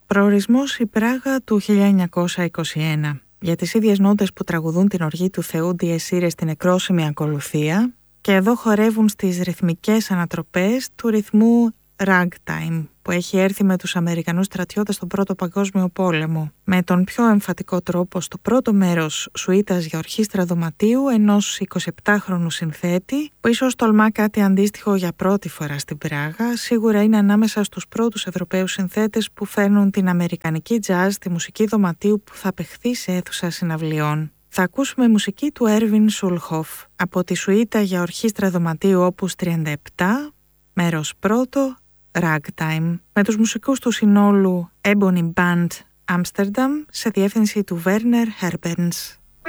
Προορισμός η Πράγα του 1921. Για τις ίδιες νότες που τραγουδούν την οργή του Θεού Dies Irae στην εκρόσιμη ακολουθία, και εδώ χορεύουν στις ρυθμικές ανατροπές του ρυθμού ragtime που έχει έρθει με τους Αμερικανούς στρατιώτες στον Πρώτο Παγκόσμιο Πόλεμο. Με τον πιο εμφατικό τρόπο στο πρώτο μέρος σουίτας για ορχήστρα δωματίου ενός 27χρονου συνθέτη που ίσως τολμά κάτι αντίστοιχο για πρώτη φορά στην Πράγα. Σίγουρα είναι ανάμεσα στους πρώτους Ευρωπαίους συνθέτες που φέρνουν την αμερικανική jazz στη μουσική δωματίου που θα παιχθεί σε αίθουσα συναυλιών. Θα ακούσουμε μουσική του Έρβιν Σούλχοφ από τη σουίτα για ορχήστρα δωματίου όπους 37, μέρος πρώτο, Ragtime, με τους μουσικούς του συνόλου Ebony Band Amsterdam σε διεύθυνση του Werner Herberns.